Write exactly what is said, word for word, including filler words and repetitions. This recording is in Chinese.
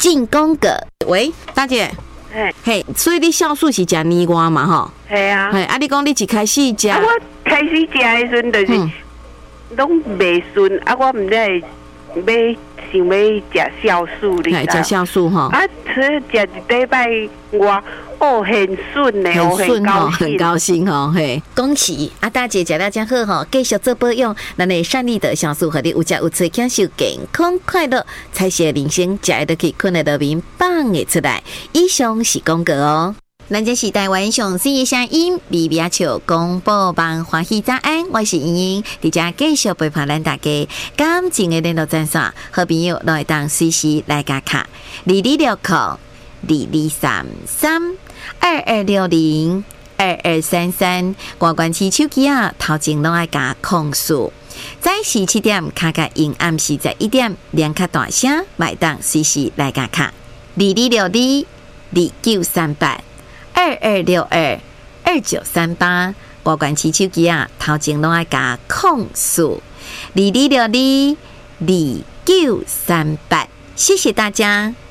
进宫格。喂，大姐。 嘿， 嘿，所以你酵素是食年瓜嘛，吼？ 系啊。 嘿，啊，你讲你一开始食， 啊，我开始食的时阵就是拢袂顺，啊，我唔知要想要食酵素，你知道？食酵素吼。 啊，吃食一礼拜我哦很顺呢， 很顺吼，很高兴吼， 嘿，恭喜啊！大姐食了真好吼，继续做保养，咱的善利的酵素和你有食有吃，享受健康快乐，彩色人生，食得去，困得到眠，放得出来。以上是广告哦。咱这是台湾上水的声音，微微笑广播帮欢喜早安，我是莹莹，伫遮继续陪伴咱大家。感情的联络专线，好朋友来当随时来加卡，二二六零二二三三二二六零二二三三，关关起手机啊，头前拢爱加控诉。早时七点，卡卡因暗时在一点，两卡大声，买当随时来加卡，二二六二二九三八。二二六二二九三八，保管起手机啊，头前拢爱加控诉，二二六二二九三八，谢谢大家。